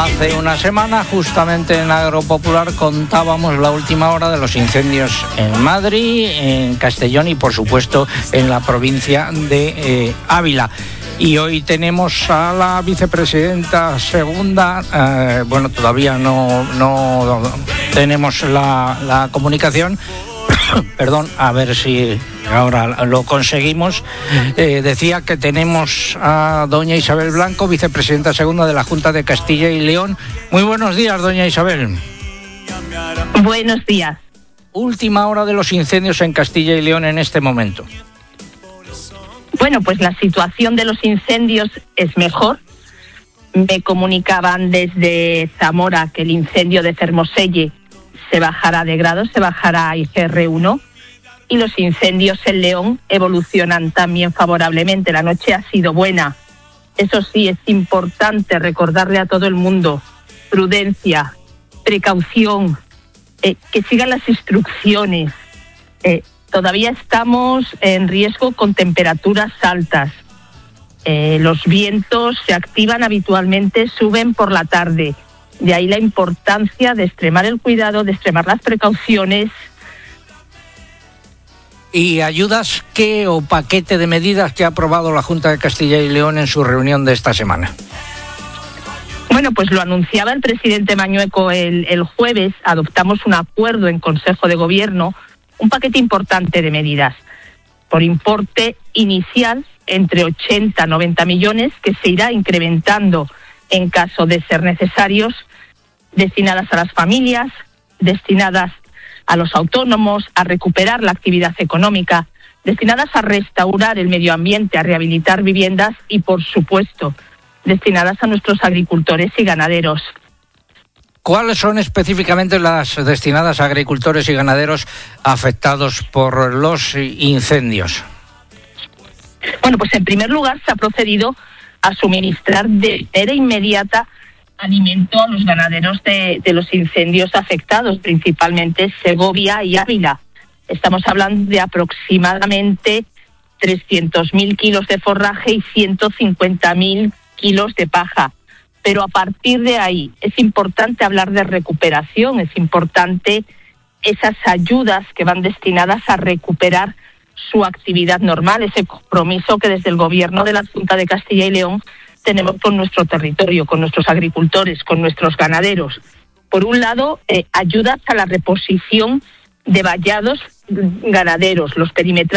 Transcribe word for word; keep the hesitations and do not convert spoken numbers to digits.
Hace una semana, justamente en Agropopular, contábamos la última hora de los incendios en Madrid, en Castellón y, por supuesto, en la provincia de eh, Ávila. Y hoy tenemos a la vicepresidenta segunda, eh, bueno, todavía no, no tenemos la, la comunicación, perdón, a ver si ahora lo conseguimos. Eh, decía que tenemos a doña Isabel Blanco, vicepresidenta segunda de la Junta de Castilla y León. Muy buenos días, doña Isabel. Buenos días. Última hora de los incendios en Castilla y León en este momento. Bueno, pues la situación de los incendios es mejor. Me comunicaban desde Zamora que el incendio de Fermoselle se bajará de grado, se bajará a I G R uno, y los incendios en León evolucionan también favorablemente. La noche ha sido buena. Eso sí, es importante recordarle a todo el mundo: prudencia, precaución, eh, que sigan las instrucciones. Eh, todavía estamos en riesgo con temperaturas altas. Eh, los vientos se activan habitualmente, suben por la tarde. De ahí la importancia de extremar el cuidado, de extremar las precauciones. ¿Y ayudas qué o paquete de medidas que ha aprobado la Junta de Castilla y León en su reunión de esta semana? Bueno, pues lo anunciaba el presidente Mañueco el, el jueves. Adoptamos un acuerdo en Consejo de Gobierno, un paquete importante de medidas por importe inicial entre ochenta a noventa millones, que se irá incrementando en caso de ser necesarios, destinadas a las familias, destinadas a los autónomos, a recuperar la actividad económica, destinadas a restaurar el medio ambiente, a rehabilitar viviendas y, por supuesto, destinadas a nuestros agricultores y ganaderos. ¿Cuáles son específicamente las destinadas a agricultores y ganaderos afectados por los incendios? Bueno, pues en primer lugar se ha procedido a suministrar de manera inmediata alimento a los ganaderos de, de los incendios afectados, principalmente Segovia y Ávila. Estamos hablando de aproximadamente trescientos mil kilos de forraje y ciento cincuenta mil kilos de paja. Pero a partir de ahí es importante hablar de recuperación, es importante esas ayudas que van destinadas a recuperar su actividad normal, ese compromiso que desde el Gobierno de la Junta de Castilla y León tenemos con nuestro territorio, con nuestros agricultores, con nuestros ganaderos. Por un lado, eh, ayudas a la reposición de vallados ganaderos, los perimetrales